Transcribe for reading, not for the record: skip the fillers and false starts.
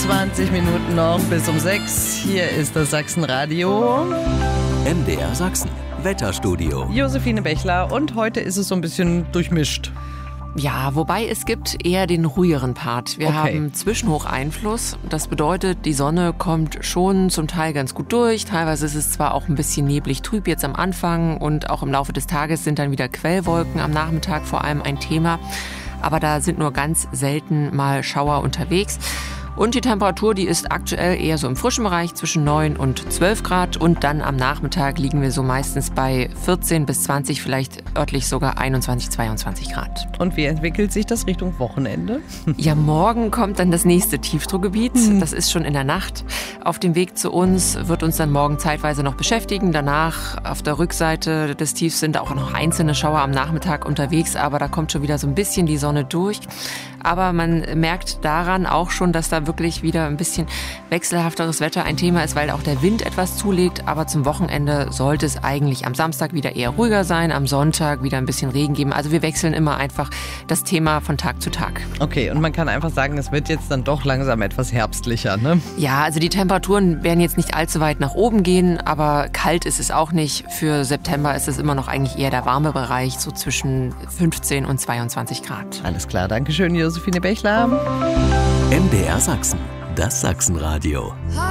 20 Minuten noch bis um 6. Hier ist das Sachsenradio. MDR Sachsen, Wetterstudio. Josephine Bechler und heute ist es so ein bisschen durchmischt. Ja, wobei es gibt eher den ruhigeren Part. Wir haben Zwischenhocheinfluss. Das bedeutet, die Sonne kommt schon zum Teil ganz gut durch. Teilweise ist es zwar auch ein bisschen neblig trüb jetzt am Anfang und auch im Laufe des Tages sind dann wieder Quellwolken am Nachmittag vor allem ein Thema. Aber da sind nur ganz selten mal Schauer unterwegs. Und die Temperatur, die ist aktuell eher so im frischen Bereich zwischen 9 und 12 Grad. Und dann am Nachmittag liegen wir so meistens bei 14 bis 20, vielleicht örtlich sogar 21, 22 Grad. Und wie entwickelt sich das Richtung Wochenende? Ja, morgen kommt dann das nächste Tiefdruckgebiet. Das ist schon in der Nacht. Auf dem Weg zu uns wird uns dann morgen zeitweise noch beschäftigen. Danach auf der Rückseite des Tiefs sind auch noch einzelne Schauer am Nachmittag unterwegs. Aber da kommt schon wieder so ein bisschen die Sonne durch. Aber man merkt daran auch schon, dass da wirklich wieder ein bisschen wechselhafteres Wetter ein Thema ist, weil auch der Wind etwas zulegt. Aber zum Wochenende sollte es eigentlich am Samstag wieder eher ruhiger sein, am Sonntag wieder ein bisschen Regen geben. Also wir wechseln immer einfach das Thema von Tag zu Tag. Okay, und man kann einfach sagen, es wird jetzt dann doch langsam etwas herbstlicher, ne? Ja, also die Temperaturen werden jetzt nicht allzu weit nach oben gehen, aber kalt ist es auch nicht. Für September ist es immer noch eigentlich eher der warme Bereich, so zwischen 15 und 22 Grad. Alles klar, danke schön, Josephine Bechler. MDR Sachsen, das Sachsenradio.